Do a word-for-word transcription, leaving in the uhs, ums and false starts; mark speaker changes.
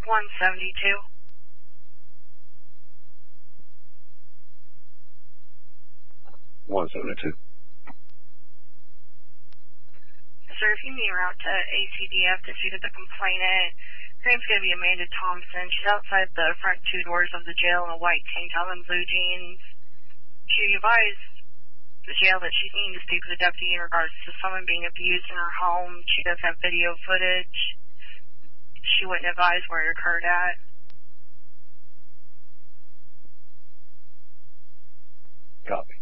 Speaker 1: one seventy-two.
Speaker 2: one seventy-two.
Speaker 1: Sir, if you need route to A C D F to speak with the complainant, her name's going to be Amanda Thompson. She's outside the front two doors of the jail in a white tank top and blue jeans. She advised the jail that she's needing to speak with a deputy in regards to someone being abused in her home. She does have video footage. She wouldn't advise where it occurred at.
Speaker 2: Copy.